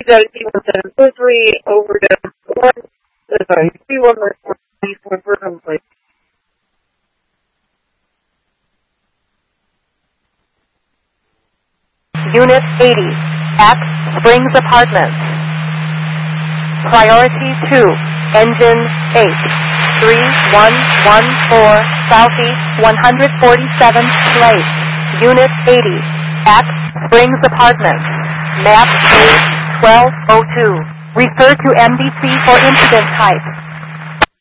3 over down 1. Sorry, 31 for complete. Unit 80, X Springs Apartments. Priority 2, Engine 8, 3114 Southeast 147th Place. Unit 80, X Springs Apartments. Map page 1202. Refer to MDC for incident type.